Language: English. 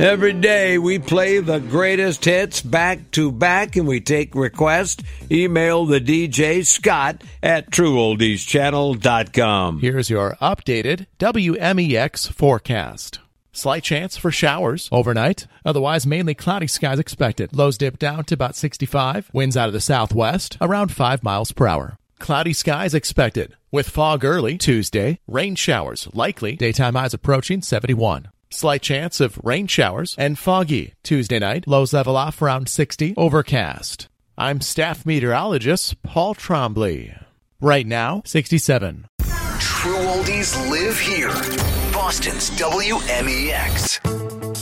Every day we play the greatest hits back to back, and we take requests. Email the DJ Scott at TrueOldiesChannel.com. Here's your updated WMEX forecast. Slight chance for showers overnight. Otherwise, mainly cloudy skies expected. Lows dip down to about 65. Winds out of the southwest, around 5 miles per hour. Cloudy skies expected, with fog early Tuesday. Rain showers likely. Daytime highs approaching 71. Slight chance of rain showers and foggy Tuesday night. Lows level off around 60. Overcast. I'm staff meteorologist Paul Trombley. Right now, 67. True Oldies live here. Boston's WMEX.